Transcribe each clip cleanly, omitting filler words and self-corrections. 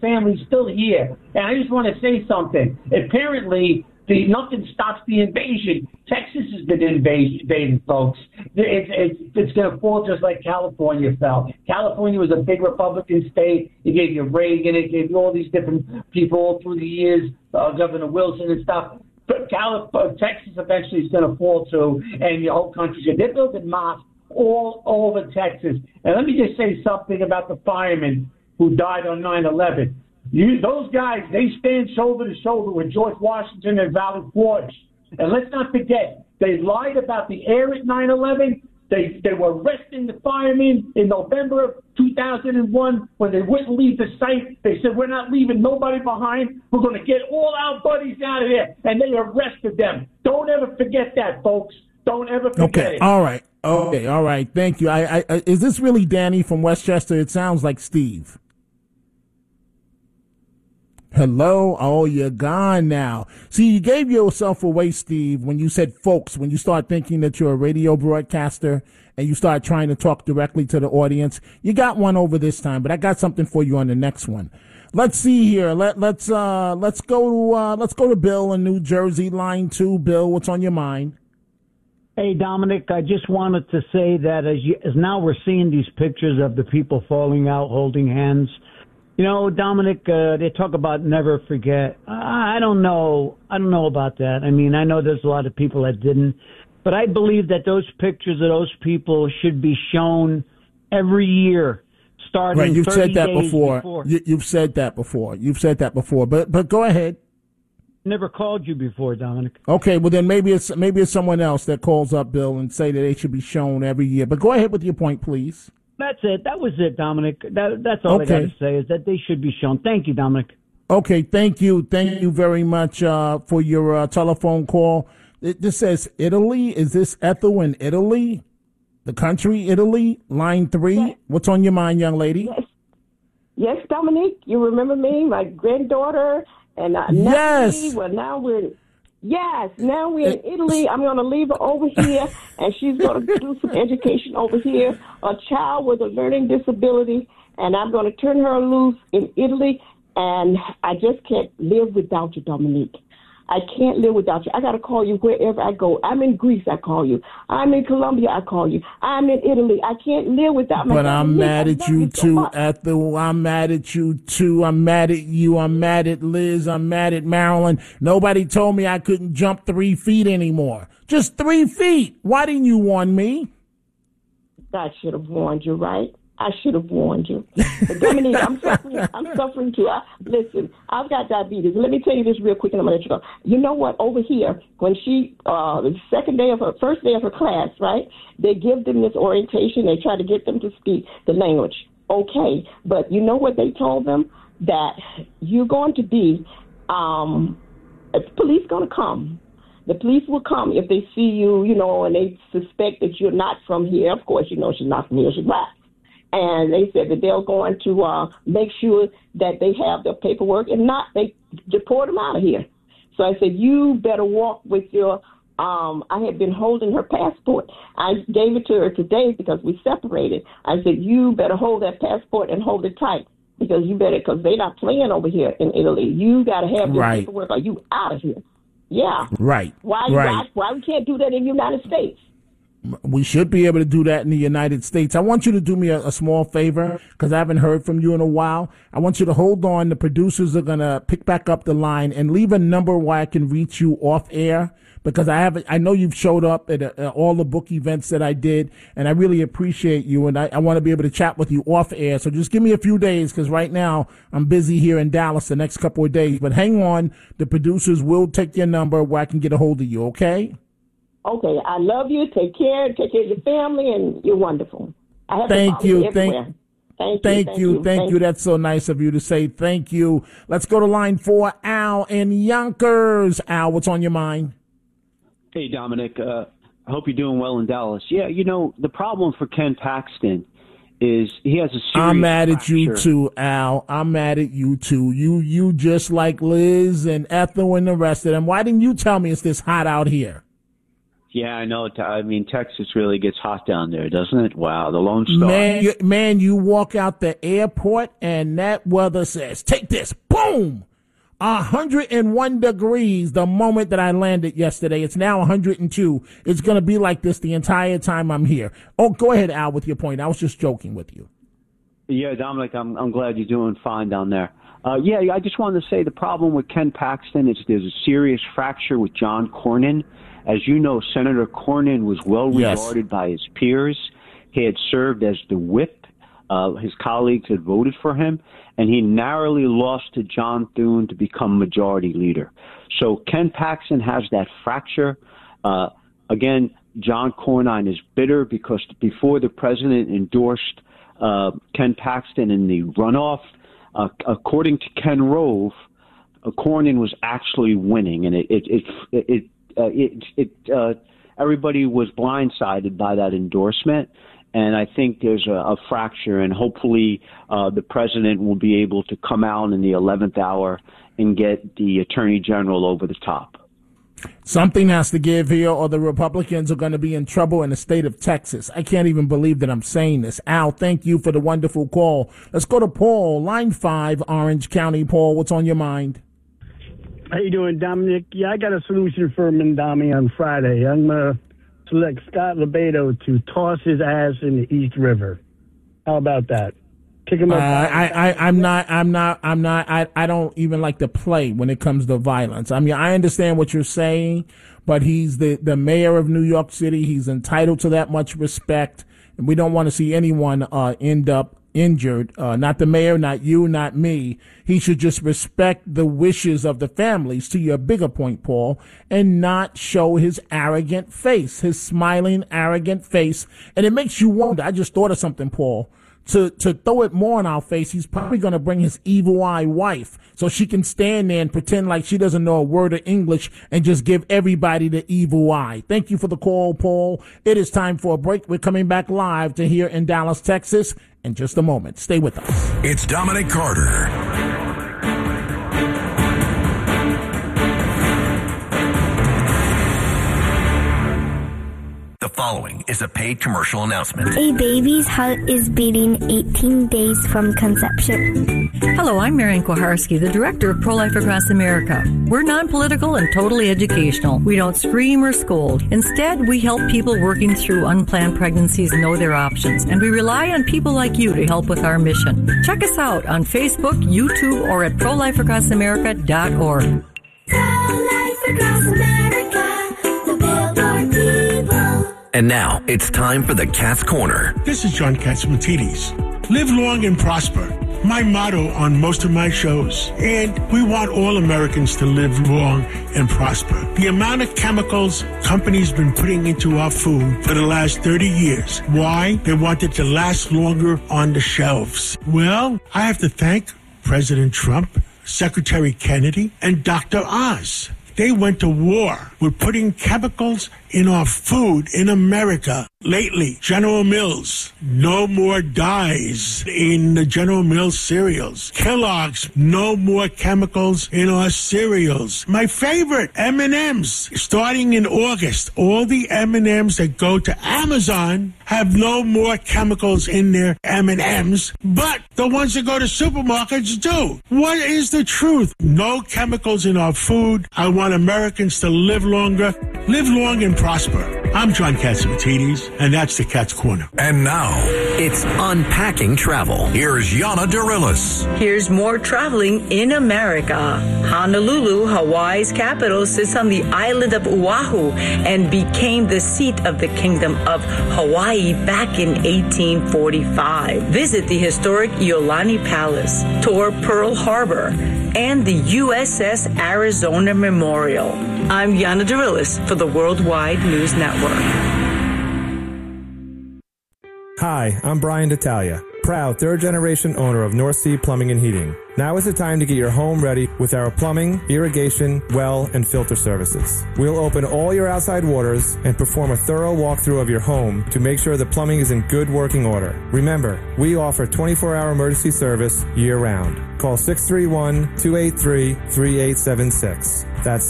family's still here. And I just want to say something. Apparently, nothing stops the invasion. Texas has been invaded, folks. It's going to fall just like California fell. California was a big Republican state. It gave you Reagan. It gave you all these different people all through the years, Governor Wilson and stuff. But Texas eventually is going to fall too, and the whole country's going to. They're building mosques all over Texas. And let me just say something about the firemen who died on 9/11. Those guys, they stand shoulder to shoulder with George Washington and Valley Forge. And let's not forget, they lied about the air at 9/11. They were arresting the firemen in November of 2001 when they wouldn't leave the site. They said, we're not leaving nobody behind. We're going to get all our buddies out of there. And they arrested them. Don't ever forget that, folks. Don't ever forget it. All right. Okay, all right. Thank you. Is this really Danny from Westchester? It sounds like Steve. Hello? Oh, you're gone now. See, you gave yourself away, Steve, when you said folks, when you start thinking that you're a radio broadcaster and you start trying to talk directly to the audience. You got one over this time, but I got something for you on the next one. Let's see here. Let's go to Bill in New Jersey, line 2. Bill, what's on your mind? Hey, Dominic, I just wanted to say that as now we're seeing these pictures of the people falling out, holding hands. You know, Dominic, they talk about never forget. I don't know. I don't know about that. I mean, I know there's a lot of people that didn't. But I believe that those pictures of those people should be shown every year, starting right, you've 30 said that days before. You've said that before. You've said that before. But go ahead. Never called you before, Dominic. Okay, well then maybe it's someone else that calls up, Bill, and say that they should be shown every year. But go ahead with your point, please. That's it. That was it, Dominic. That's all I got to say is that they should be shown. Thank you, Dominic. Okay, thank you. Thank you very much for your telephone call. This says Italy. Is this Ethel in Italy? The country, Italy? Line 3? Yes. What's on your mind, young lady? Yes, Dominic. You remember me, my granddaughter, and yes. Well, now we're in Italy. I'm going to leave her over here, and she's going to do some education over here. A child with a learning disability, and I'm going to turn her loose in Italy, and I just can't live without you, Dominique. I can't live without you. I got to call you wherever I go. I'm in Greece, I call you. I'm in Colombia, I call you. I'm in Italy. I can't live without my But I'm mad at you too, Ethel. I'm mad at you too. I'm mad at you. I'm mad at Liz. I'm mad at Marilyn. Nobody told me I couldn't jump 3 feet anymore. Just 3 feet. Why didn't you warn me? I should have warned you, right? I should have warned you. But Dominique, I'm suffering too. Listen, I've got diabetes. Let me tell you this real quick and I'm going to let you go. You know what? Over here, when she, the first day of her class, right, they give them this orientation. They try to get them to speak the language. Okay. But you know what they told them? That you're going to be, the police going to come. The police will come if they see you, you know, and they suspect that you're not from here. Of course, you know she's not from here. She's black. And they said that they're going to make sure that they have their paperwork and not they deport them out of here. So I said, you better walk with your I had been holding her passport. I gave it to her today because we separated. I said, you better hold that passport and hold it tight because they're not playing over here in Italy. You got to have your paperwork or you out of here. Yeah. Right. Why we can't do that in the United States? We should be able to do that in the United States. I want you to do me a small favor because I haven't heard from you in a while. I want you to hold on. The producers are going to pick back up the line and leave a number where I can reach you off air because I know you've showed up at all the book events that I did, and I really appreciate you, and I want to be able to chat with you off air. So just give me a few days because right now I'm busy here in Dallas the next couple of days. But hang on. The producers will take your number where I can get a hold of you, okay? Okay, I love you. Take care of your family, and you're wonderful. Thank you. Thank you. That's so nice of you to say thank you. Let's go to line 4, Al in Yonkers. Al, what's on your mind? Hey, Dominic. I hope you're doing well in Dallas. Yeah, you know, the problem for Ken Paxton is he has a serious I'm mad at fracture. you too, Al. I'm mad at you too. You just like Liz and Ethel and the rest of them. Why didn't you tell me it's this hot out here? Yeah, I know. I mean, Texas really gets hot down there, doesn't it? Wow, the Lone Star. Man, you walk out the airport and that weather says, take this, boom! 101 degrees the moment that I landed yesterday. It's now 102. It's going to be like this the entire time I'm here. Oh, go ahead, Al, with your point. I was just joking with you. Yeah, Dominic, I'm glad you're doing fine down there. I just wanted to say the problem with Ken Paxton is there's a serious fracture with John Cornyn. As you know, Senator Cornyn was well regarded by his peers. He had served as the whip. His colleagues had voted for him, and he narrowly lost to John Thune to become majority leader. So Ken Paxton has that fracture. Again, John Cornyn is bitter because before the president endorsed Ken Paxton in the runoff, according to Ken Rove, Cornyn was actually winning, and everybody was blindsided by that endorsement. And I think there's a fracture, and hopefully the president will be able to come out in the 11th hour and get the attorney general over the top. Something has to give here, or the Republicans are going to be in trouble in the state of Texas. I can't even believe that I'm saying this. Al, thank you for the wonderful call. Let's go to Paul, line 5, Orange County. Paul, what's on your mind? How you doing, Dominic? Yeah, I got a solution for Mandami on Friday. I'm going to select Scott Lebedo to toss his ass in the East River. How about that? Kick him up. I don't even like to play when it comes to violence. I mean, I understand what you're saying, but he's the mayor of New York City. He's entitled to that much respect, and we don't want to see anyone end up injured. Not the mayor, not you, not me. He should just respect the wishes of the families, to your bigger point, Paul, and not show his arrogant face, his smiling, arrogant face. And it makes you wonder. I just thought of something, Paul. To throw it more in our face, he's probably going to bring his evil eye wife so she can stand there and pretend like she doesn't know a word of English and just give everybody the evil eye. Thank you for the call, Paul. It is time for a break. We're coming back live to here in Dallas, Texas in just a moment. Stay with us. It's Dominic Carter. The following is a paid commercial announcement. A baby's heart is beating 18 days from conception. Hello, I'm Marian Kuharski, the director of Pro-Life Across America. We're non-political and totally educational. We don't scream or scold. Instead, we help people working through unplanned pregnancies know their options, and we rely on people like you to help with our mission. Check us out on Facebook, YouTube, or at prolifeacrossamerica.org. Pro-Life Across America, the Billboard people. And now, it's time for the Cat's Corner. This is John Catsimatidis. Live long and prosper. My motto on most of my shows. And we want all Americans to live long and prosper. The amount of chemicals companies been putting into our food for the last 30 years. Why? They want it to last longer on the shelves. Well, I have to thank President Trump, Secretary Kennedy, and Dr. Oz. They went to war with putting chemicals in our food in America. Lately, General Mills, no more dyes in the General Mills cereals. Kellogg's, no more chemicals in our cereals. My favorite, M&M's. Starting in August, all the M&M's that go to Amazon have no more chemicals in their M&M's, but the ones that go to supermarkets do. What is the truth? No chemicals in our food. I want Americans to live longer, live long and prosper. I'm John Catsimatidis, and that's the Cat's Corner. And now, it's Unpacking Travel. Here's Yana Darilis. Here's more traveling in America. Honolulu, Hawaii's capital, sits on the island of Oahu and became the seat of the Kingdom of Hawaii back in 1845. Visit the historic Iolani Palace, tour Pearl Harbor, and the USS Arizona Memorial. I'm Yana Darilis for the Worldwide News Network. Hi, I'm Brian D'Italia, proud third-generation owner of North Sea Plumbing and Heating. Now is the time to get your home ready with our plumbing, irrigation, well, and filter services. We'll open all your outside waters and perform a thorough walkthrough of your home to make sure the plumbing is in good working order. Remember, we offer 24-hour emergency service year-round. Call 631-283-3876. That's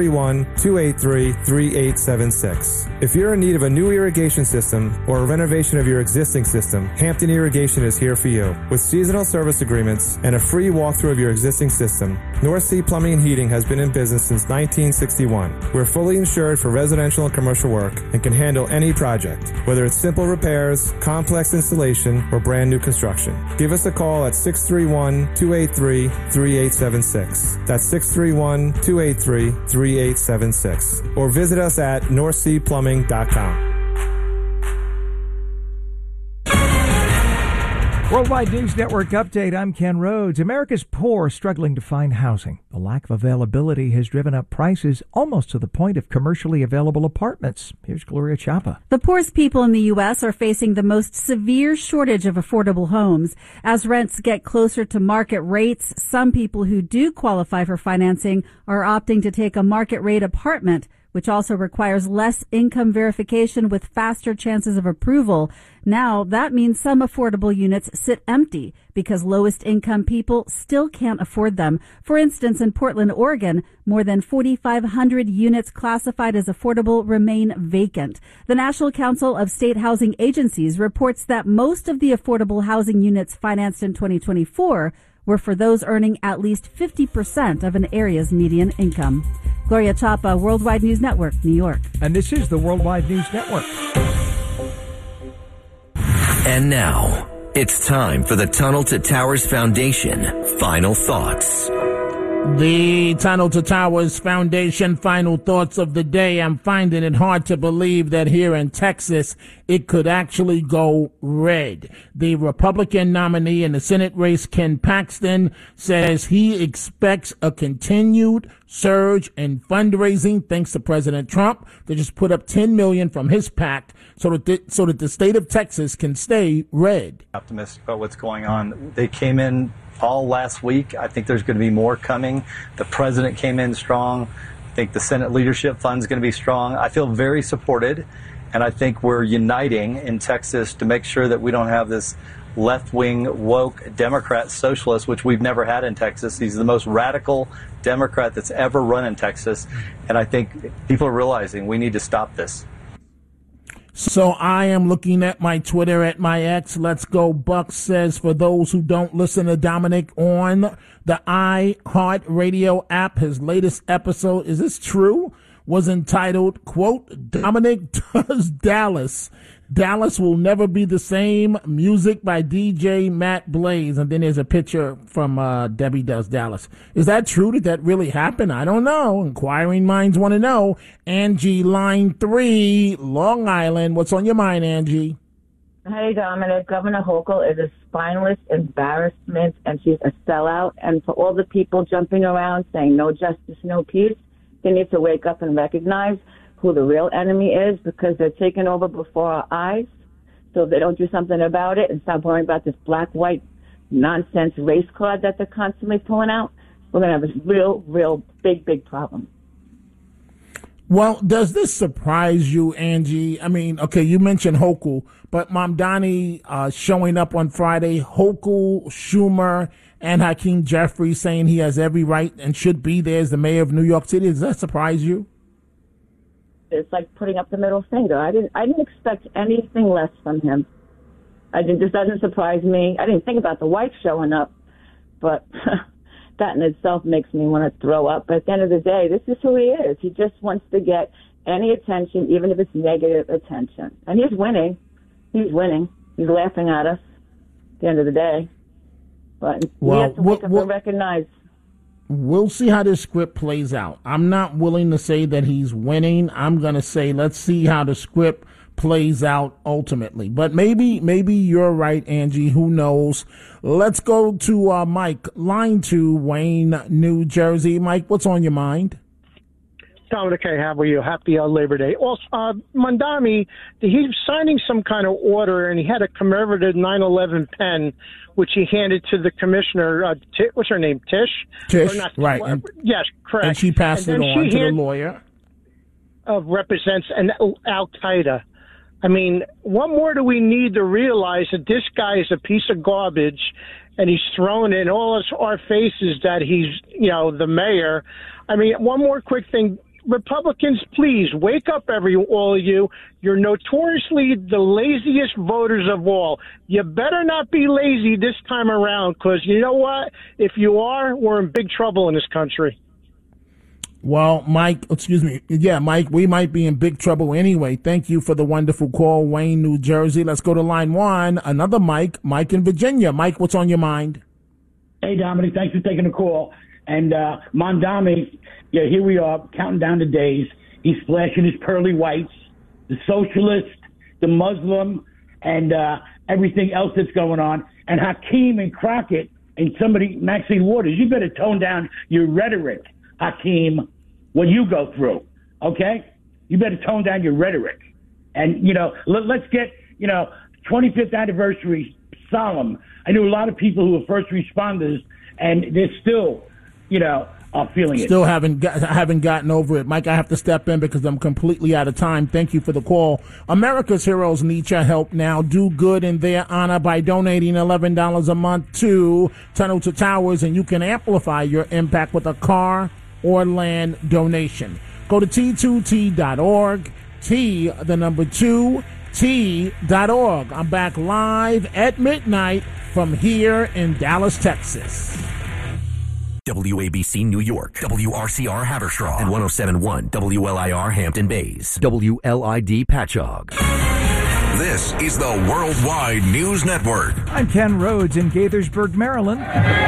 631-283-3876. If you're in need of a new irrigation system or a renovation of your existing system, Hampton Irrigation is here for you. With seasonal service agreements and a free walkthrough of your existing system, North Sea Plumbing and Heating has been in business since 1961. We're fully insured for residential and commercial work and can handle any project, whether it's simple repairs, complex installation, or brand new construction. Give us a call at 631-283-3876. That's 631-283-3876. Or visit us at northseaplumbing.com. Worldwide News Network update. I'm Ken Rhodes. America's poor struggling to find housing. The lack of availability has driven up prices almost to the point of commercially available apartments. Here's Gloria Chapa. The poorest people in the U.S. are facing the most severe shortage of affordable homes. As rents get closer to market rates, some people who do qualify for financing are opting to take a market rate apartment, which also requires less income verification with faster chances of approval. Now, that means some affordable units sit empty because lowest income people still can't afford them. For instance, in Portland, Oregon, more than 4,500 units classified as affordable remain vacant. The National Council of State Housing Agencies reports that most of the affordable housing units financed in 2024 were for those earning at least 50% of an area's median income. Gloria Chapa, Worldwide News Network, New York. And this is the Worldwide News Network. And now, it's time for the Tunnel to Towers Foundation Final Thoughts. The Tunnel to Towers Foundation final thoughts of the day. I'm finding it hard to believe that here in Texas, it could actually go red. The Republican nominee in the Senate race, Ken Paxton, says he expects a continued surge in fundraising thanks to President Trump to just put up $10 million from his PAC so that the state of Texas can stay red. Optimistic about what's going on. They came in all last week. I think there's going to be more coming. The president came in strong. I think the Senate Leadership Fund is going to be strong. I feel very supported, and I think we're uniting in Texas to make sure that we don't have this left-wing, woke Democrat socialist, which we've never had in Texas. He's the most radical Democrat that's ever run in Texas, and I think people are realizing we need to stop this. So I am looking at my Twitter at my ex. Let's Go Buck says, for those who don't listen to Dominic on the iHeartRadio app, his latest episode, is this true? Was entitled, quote, Dominic Does Dallas. Dallas Will Never Be the Same. Music by DJ Matt Blaze. And then there's a picture from Debbie Does Dallas. Is that true? Did that really happen? I don't know. Inquiring minds want to know. Angie, line 3, Long Island. What's on your mind, Angie? Hey, Dominic. Governor Hochul is a spineless embarrassment, and she's a sellout. And for all the people jumping around saying no justice, no peace, they need to wake up and recognize who the real enemy is, because they're taking over before our eyes. So if they don't do something about it and stop worrying about this black-white nonsense race card that they're constantly pulling out, we're going to have a real big problem. Well, does this surprise you, Angie? I mean, okay, you mentioned Hochul, but Mamdani showing up on Friday, Hochul, Schumer, and Hakeem Jeffries saying he has every right and should be there as the mayor of New York City. Does that surprise you? It's like putting up the middle finger. I didn't expect anything less from him. This doesn't surprise me. I didn't think about the wife showing up, but that in itself makes me want to throw up. But at the end of the day, this is who he is. He just wants to get any attention, even if it's negative attention. And he's winning. He's winning. He's laughing at us at the end of the day. But we have to wake up and recognize. We'll see how this script plays out. I'm not willing to say that he's winning. I'm going to say let's see how the script plays out ultimately. But maybe you're right, Angie. Who knows? Let's go to Mike, line 2, Wayne, New Jersey. Mike, what's on your mind? Dominic, hey, how are you? Happy Labor Day. Also, Mondami, he's signing some kind of order, and he had a commemorative 9/11 pen, which he handed to the commissioner. What's her name? Tish? Tish, right. Yes, correct. And she passed it on to the lawyer. Represents an Al-Qaeda. I mean, what more do we need to realize that this guy is a piece of garbage, and he's thrown in all our faces that he's, the mayor. I mean, one more quick thing. Republicans, please wake up, all of you. You're notoriously the laziest voters of all. You better not be lazy this time around, because you know what? If you are, we're in big trouble in this country. Well, Mike, Mike, we might be in big trouble anyway. Thank you for the wonderful call, Wayne, New Jersey. Let's go to line 1. Another Mike in Virginia. Mike, what's on your mind? Hey, Dominic, thanks for taking the call. And Mondami, here we are, counting down the days. He's flashing his pearly whites, the socialist, the Muslim, and everything else that's going on. And Hakeem and Crockett and Maxine Waters, you better tone down your rhetoric, Hakeem, what you go through, okay? You better tone down your rhetoric. And, let's get, 25th anniversary solemn. I knew a lot of people who were first responders, and they're still, are feeling it. Still haven't gotten over it. Mike, I have to step in because I'm completely out of time. Thank you for the call. America's heroes need your help now. Do good in their honor by donating $11 a month to Tunnel to Towers, and you can amplify your impact with a car or land donation. Go to T2T.org, T2T.org. I'm back live at midnight from here in Dallas, Texas. WABC New York, WRCR Haverstraw, and 107.1 WLIR Hampton Bays, WLID Patchogue. This is the Worldwide News Network. I'm Ken Rhodes in Gaithersburg, Maryland.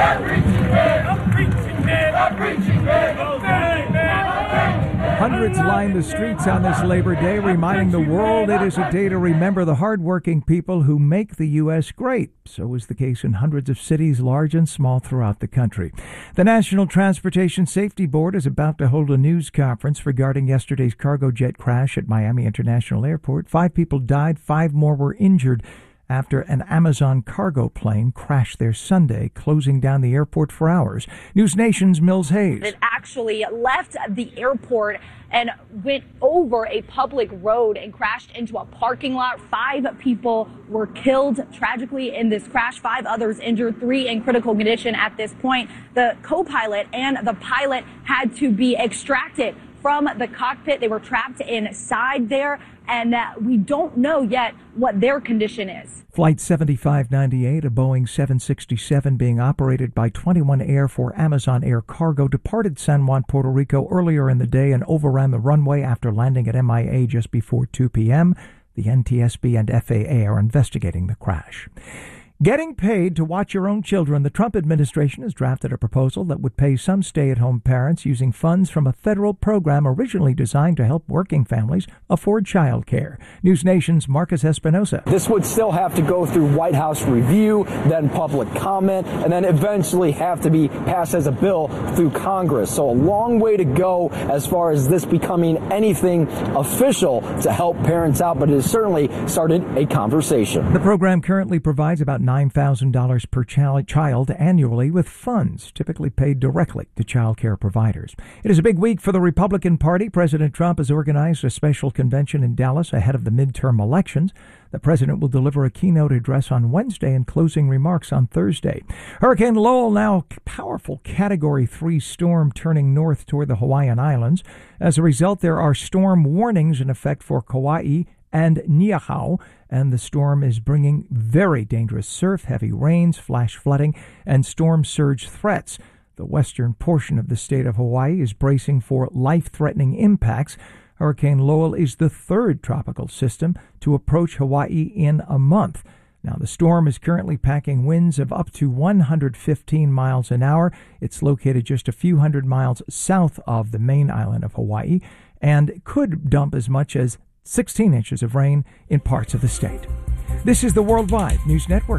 Hundreds line the streets on this Labor Day, reminding the world it is a day to remember the hardworking people who make the U.S. great. So is the case in hundreds of cities, large and small, throughout the country. The National Transportation Safety Board is about to hold a news conference regarding yesterday's cargo jet crash at Miami International Airport. 5 people died, 5 more were injured after an Amazon cargo plane crashed there Sunday, closing down the airport for hours. News Nation's Mills Hayes. It actually left the airport and went over a public road and crashed into a parking lot. 5 people were killed tragically in this crash, 5 others injured, 3 in critical condition at this point. The co-pilot and the pilot had to be extracted from the cockpit. They were trapped inside there, and we don't know yet what their condition is. Flight 7598, a Boeing 767 being operated by 21 Air for Amazon Air Cargo, departed San Juan, Puerto Rico earlier in the day and overran the runway after landing at MIA just before 2 p.m. The NTSB and FAA are investigating the crash. Getting paid to watch your own children. The Trump administration has drafted a proposal that would pay some stay-at-home parents using funds from a federal program originally designed to help working families afford child care. News Nation's Marcus Espinosa. This would still have to go through White House review, then public comment, and then eventually have to be passed as a bill through Congress. So a long way to go as far as this becoming anything official to help parents out, but it has certainly started a conversation. The program currently provides about $9,000 per child annually, with funds typically paid directly to child care providers. It is a big week for the Republican Party. President Trump has organized a special convention in Dallas ahead of the midterm elections. The president will deliver a keynote address on Wednesday and closing remarks on Thursday. Hurricane Lowell, now powerful Category 3 storm, turning north toward the Hawaiian Islands. As a result, there are storm warnings in effect for Kauai and Niihau, and the storm is bringing very dangerous surf, heavy rains, flash flooding, and storm surge threats. The western portion of the state of Hawaii is bracing for life-threatening impacts. Hurricane Lowell is the 3rd tropical system to approach Hawaii in a month. Now, the storm is currently packing winds of up to 115 miles an hour. It's located just a few hundred miles south of the main island of Hawaii and could dump as much as 16 inches of rain in parts of the state. This is the Worldwide News Network.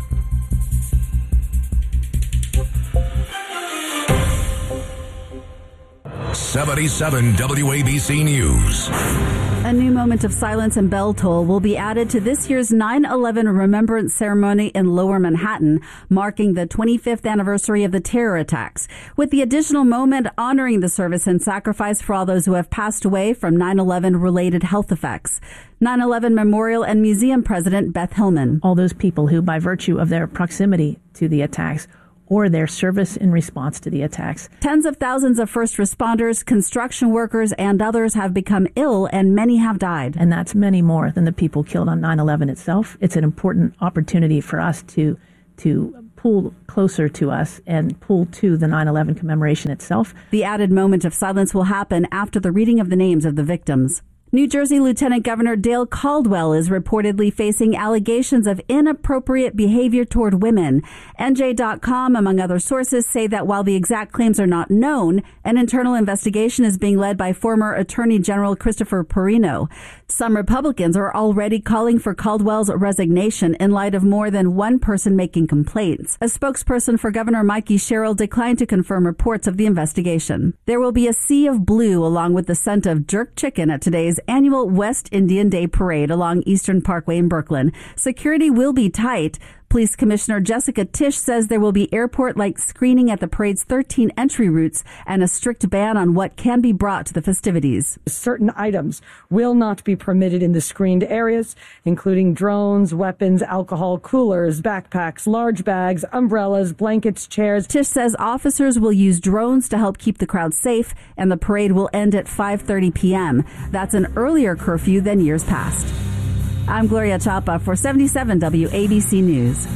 77 WABC News. A new moment of silence and bell toll will be added to this year's 9/11 Remembrance Ceremony in Lower Manhattan, marking the 25th anniversary of the terror attacks, with the additional moment honoring the service and sacrifice for all those who have passed away from 9/11 related health effects. 9/11 Memorial and Museum President Beth Hillman. All those people who, by virtue of their proximity to the attacks, or their service in response to the attacks. Tens of thousands of first responders, construction workers, and others have become ill, and many have died. And that's many more than the people killed on 9/11 itself. It's an important opportunity for us to pull closer to us and pull to the 9/11 commemoration itself. The added moment of silence will happen after the reading of the names of the victims. New Jersey Lieutenant Governor Dale Caldwell is reportedly facing allegations of inappropriate behavior toward women. NJ.com, among other sources, say that while the exact claims are not known, an internal investigation is being led by former Attorney General Christopher Perino. Some Republicans are already calling for Caldwell's resignation in light of more than one person making complaints. A spokesperson for Governor Mikey Sherrill declined to confirm reports of the investigation. There will be a sea of blue along with the scent of jerk chicken at today's annual West Indian Day Parade along Eastern Parkway in Brooklyn. Security will be tight. Police Commissioner Jessica Tisch says there will be airport-like screening at the parade's 13 entry routes and a strict ban on what can be brought to the festivities. Certain items will not be permitted in the screened areas, including drones, weapons, alcohol, coolers, backpacks, large bags, umbrellas, blankets, chairs. Tisch says officers will use drones to help keep the crowd safe, and the parade will end at 5:30 p.m. That's an earlier curfew than years past. I'm Gloria Chapa for 77 WABC News.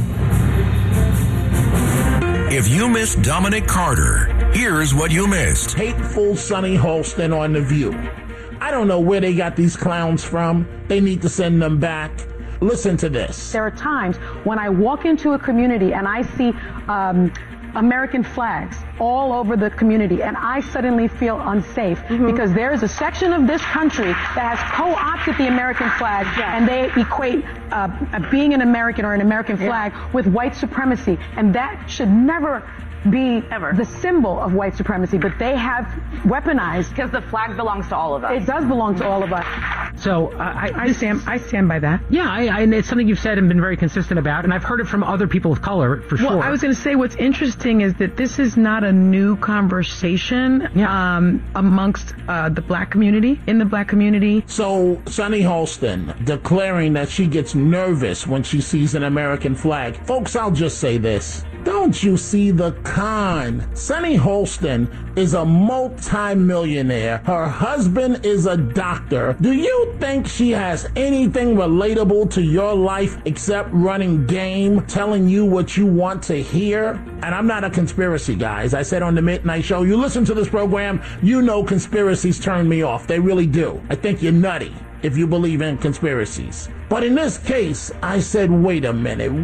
If you missed Dominic Carter, here's what you missed. Hateful Sonny Holston on The View. I don't know where they got these clowns from. They need to send them back. Listen to this. There are times when I walk into a community and I see American flags all over the community, and I suddenly feel unsafe because there is a section of this country that has co-opted the American flag, and they equate being an American or an American flag with white supremacy, and that should never be the symbol of white supremacy, but they have weaponized. Because the flag belongs to all of us. It does belong to all of us. So I stand by that. Yeah, and it's something you've said and been very consistent about, and I've heard it from other people of color for sure. Well, I was going to say what's interesting is that this is not a new conversation amongst the black community, in the black community. So Sonny Holston declaring that she gets nervous when she sees an American flag. Folks, I'll just say this. Don't you see the con? Sonny Holston is a multi-millionaire. Her husband is a doctor. Do you think she has anything relatable to your life except running game, telling you what you want to hear? And I'm not a conspiracy guy. As I said on the Midnight Show, you listen to this program, you know conspiracies turn me off. They really do. I think you're nutty if you believe in conspiracies. But in this case, I said, wait a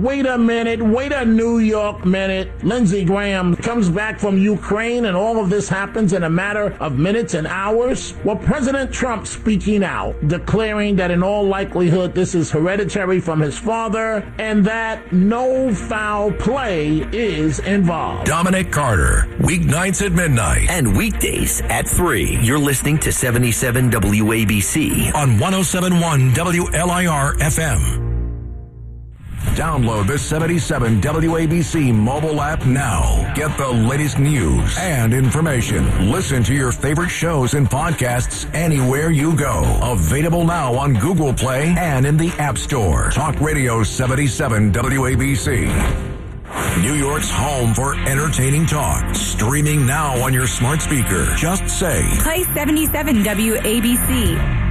New York minute. Lindsey Graham comes back from Ukraine and all of this happens in a matter of minutes and hours. Well, President Trump speaking out, declaring that in all likelihood this is hereditary from his father and that no foul play is involved. Dominic Carter, weeknights at midnight and weekdays at 3. You're listening to 77 WABC on 107.1 WLIR FM. Download the 77 WABC mobile app now. Get the latest news and information. Listen to your favorite shows and podcasts anywhere you go. Available now on Google Play and in the App Store. Talk Radio 77 WABC. New York's home for entertaining talk. Streaming now on your smart speaker. Just say, play 77 WABC.